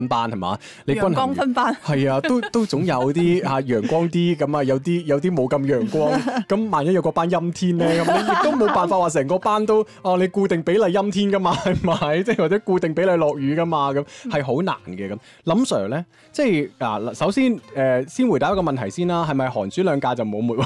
班係嘛？你陽光分班係啊，都總有啲陽光啲咁啊，有啲冇咁陽光。咁萬一有個班陰天咧，咁你亦都冇辦法話成個班都你固定比例陰天噶嘛，係咪？即係或者固定比例落雨噶嘛，咁係好難嘅咁。林 Sir 咧，即係首先先回答一個問題先啦，係咪寒暑兩假就冇末位？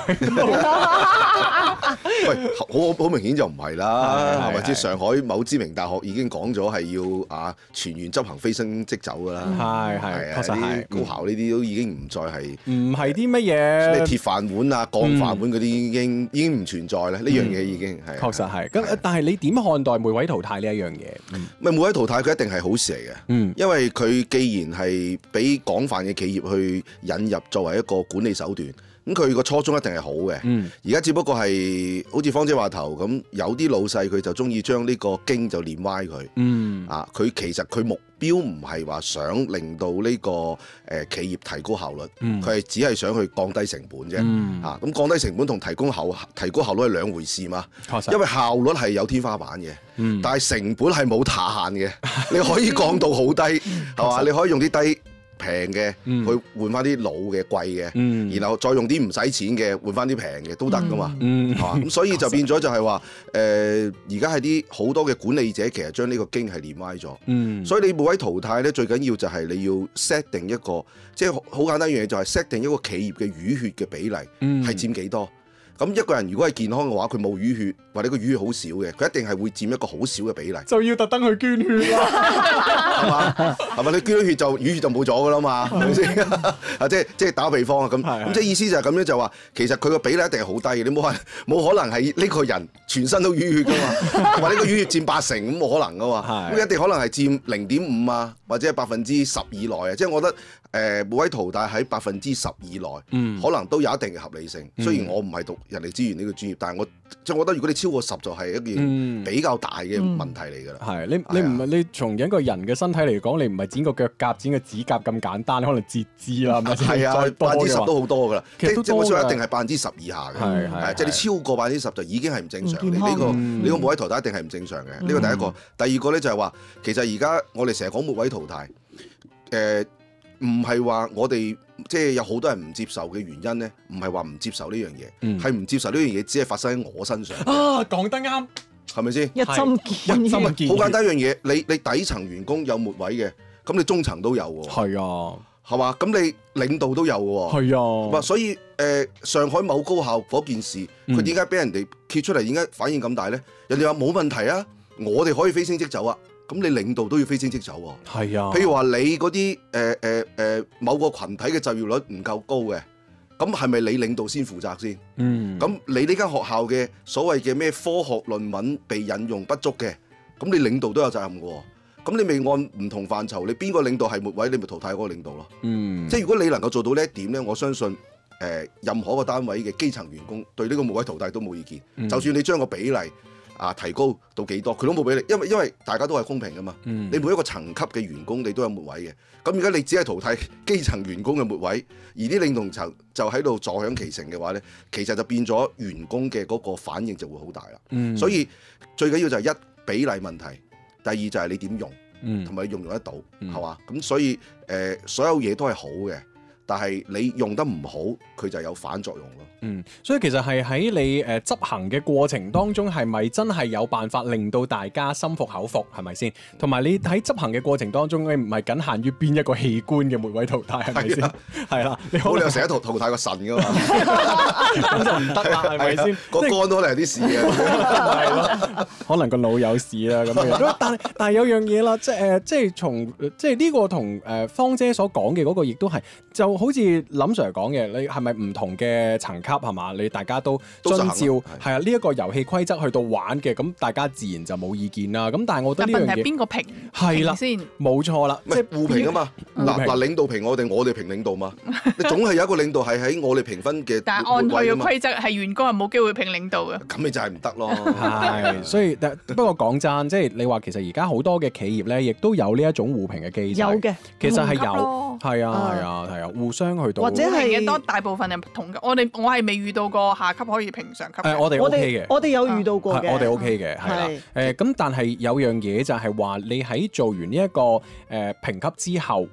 喂，好明顯就唔係啦，係咪？即係上海某知名大學已經講咗係要全員執行飛升即走㗎啦。 係，確實係。 高校呢啲都已經唔再係啲乜嘢咩鐵飯碗啊、鋼飯碗嗰啲已經唔存在啦。呢樣嘢已經係確實係。咁但係你點看待末位淘汰呢一樣嘢？ 末位淘汰佢一定係好事嚟嘅，因為佢既然係俾廣泛嘅企業去引入作為一個管理手段。咁佢個初衷一定係好嘅，而家只不過係好似芳姐話頭咁，有啲老細佢就中意將呢個經就練歪佢，佢其實佢目標唔係話想令到呢個企業提高效率，佢係只係想去降低成本啫，咁降低成本同提高效率係兩回事嘛，因為效率係有天花板嘅，但係成本係冇下限嘅，你可以降到好低，係嘛？你可以用啲低平嘅去換翻啲老嘅貴嘅，然後再用啲唔使錢嘅換翻啲平嘅都得噶嘛，係嘛？咁所以就變咗就係話，而家係啲好多嘅管理者其實將呢個經係練歪咗，所以你末位淘汰咧最緊要就係你要 set 定一個，即係好簡單一樣嘢就係 set 定一個企業嘅淤血嘅比例係佔幾多。咁一個人如果係健康嘅話，佢冇淤血或者個淤血好少嘅，佢一定係會佔一個好少嘅比例。 就要特登去捐血啦， 係嘛？係咪？你捐咗血就淤血就冇咗㗎啦嘛，係咪先？即係打個比方啊，咁即係意思就係咁樣就話，其實佢個比例一定係好低嘅，你冇可能係呢個人全身都淤血㗎嘛，或者個淤血佔80%咁冇可能㗎嘛，咁一定可能係佔0.5啊，或者係10%以內啊，即係我覺得末位淘汰喺10%以內，可能都有一定嘅合理性。雖然我唔係讀人力資源呢個專業，但係我即係我覺得如果你超過10就係一件比較大嘅問題嚟㗎啦。 係你唔係你從一個人嘅身體嚟講，你唔係剪個腳甲、剪個指甲咁簡單，可能截肢啦， 係啊，10%都好多㗎啦。 其實基本上一定係10%以下嘅，係即係你超過10%就已經係唔正常。呢個末位淘汰一定係唔正常嘅。呢個第一個，第二個咧就係話，其實而家我哋成日講末位淘汰，唔係話我哋即係有好多人唔接受嘅原因咧，唔係話唔接受呢樣嘢，係唔接受呢樣嘢只係發生喺我身上。 講得啱， 係咪先？ 一針見血。 好簡單一樣嘢，你底層員工有末位嘅，咁你中層都有喎。 係啊， 係嘛？咁你領導都有喎。 係啊。 所以上海某高校嗰件事，佢點解俾人哋揭出嚟，點解反應咁大咧？人哋話冇問題啊，我哋可以飛升即走啊。咁你領導都要飛升即走喎。係啊。譬如話你嗰啲某個群體嘅就業率唔夠高嘅，咁係咪你領導先負責先？咁你呢間學校嘅所謂嘅咩科學論文被引用不足嘅，咁你領導都有責任嘅喎。咁你未按唔同範疇，你邊個領導係末位，你咪淘汰嗰個領導咯。即係如果你能夠做到呢一點咧，我相信任何一個單位嘅基層員工對呢個末位淘汰都冇意見。就算你將個比例提高到幾多，佢都冇俾你，因為大家都係公平噶嘛。你每一個層級嘅員工，你都有末位嘅。咁而家你只係淘汰基層員工嘅末位，而啲領導層就喺度坐享其成嘅話咧，其實就變咗員工嘅嗰個反應就會好大啦。所以最緊要就係一比例問題，第二就係你點用，同埋你用唔用得到，係嘛？咁所以所有嘢都係好嘅。但係你用得唔好，佢就有反作用咯。 所以其實係喺你執行嘅過程當中，係咪真係有辦法令到大家心服口服？係咪先？同埋你喺執行嘅過程當中，你唔係僅限於邊一個器官嘅末位淘汰，係咪先？係啦，你好， 你又成日淘汰個腎噶嘛？ 咁就唔得啦，係咪先？ 個肝都可能有啲事嘅， 係咯，可能個腦有事啦咁樣。但係有樣嘢啦，即係從即係呢個同芳姐所講嘅嗰個，亦都係就好似林 Sir 講嘅，你係咪唔同嘅層級係嘛？你大家都遵照係啊呢一個遊戲規則去到玩嘅，咁大家自然就冇意見啦。咁但係我覺得呢樣嘢， 問題係邊個評？ 係啦， 先冇錯啦， 即係互評啊嘛。嗱，領導評我哋評領導嘛。你總係有一個領導係喺我哋評分嘅， 但係按佢嘅規則係員工係冇機會評領導嘅。 咁你就係唔得咯。 係，所以不過講真，即係你話其實而家好多嘅企業咧，亦都有呢一種互評嘅機制。 有嘅， 其實係有，係啊，互相去到或者係多大部分係同嘅。我係未遇到過下級可以評上級。 我哋 OK 嘅， 我哋有遇到過嘅， 我哋 OK 嘅，係啦。咁但係有樣嘢就係話，你喺做完呢一個評級之後，